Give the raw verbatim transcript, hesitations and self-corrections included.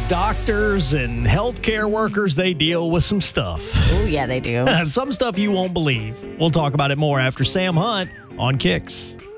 doctors and healthcare workers, they deal with some stuff. Oh, yeah, they do. Some stuff you won't believe. We'll talk about it more after Sam Hunt on Kicks.